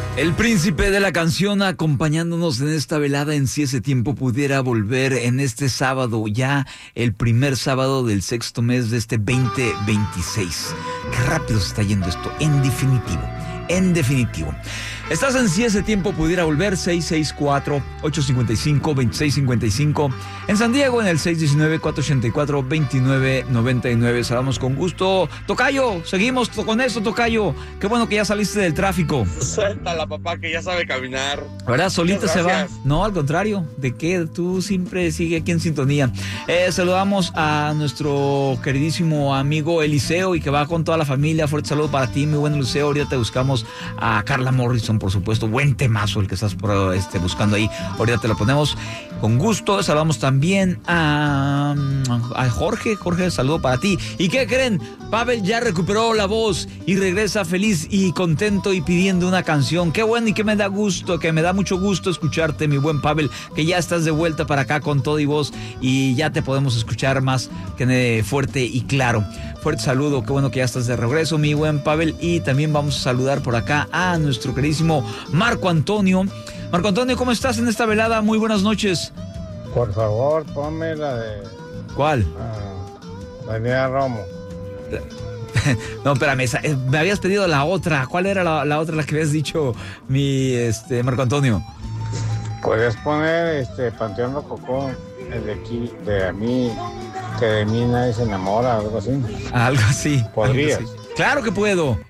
El príncipe de la canción acompañándonos en esta velada en Si ese tiempo pudiera volver en este sábado, ya el primer sábado del sexto mes de este 2026. Qué rápido se está yendo esto, en definitivo. Estás en Si ese tiempo pudiera volver, 664-855-2655. En San Diego en el 619-484-2999. Saludamos con gusto. Tocayo, seguimos con esto, Tocayo. Qué bueno que ya saliste del tráfico. Suéltala, papá, que ya sabe caminar. ¿Verdad? Solita se va. Gracias. No, al contrario. ¿De qué? Tú siempre sigue aquí en sintonía. Saludamos a nuestro queridísimo amigo Eliseo y que va con toda la familia. Fuerte saludo para ti, mi buen Eliseo. Ahorita te buscamos a Carla Morrison, por supuesto. Buen temazo el que estás buscando ahí. Ahorita te lo ponemos con gusto. Saludamos también a Jorge. Jorge, saludo para ti. ¿Y qué creen? Pavel ya recuperó la voz y regresa feliz y contento y pidiendo una canción. Qué bueno y que me da mucho gusto escucharte, mi buen Pavel, que ya estás de vuelta para acá con todo y voz y ya te podemos escuchar más que fuerte y claro. Fuerte saludo, qué bueno que ya estás de regreso, mi buen Pavel. Y también vamos a saludar por acá a nuestro queridísimo Marco Antonio. Marco Antonio, ¿cómo estás en esta velada? Muy buenas noches. Por favor, ponme la de... ¿Cuál? Daniela Romo. No, espérame, me habías pedido la otra. ¿Cuál era la otra, la que habías dicho, mi Marco Antonio? Puedes poner Panteón Rococó, el de aquí, de a mí, que de mí nadie se enamora, algo así. Algo así. ¿Podrías? Algo así. Claro que puedo.